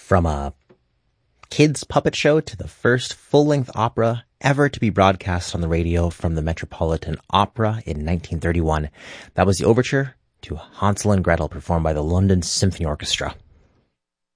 From a kids' puppet show to the first full-length opera ever to be broadcast on the radio from the Metropolitan Opera in 1931. That was the overture to Hansel and Gretel, performed by the London Symphony Orchestra.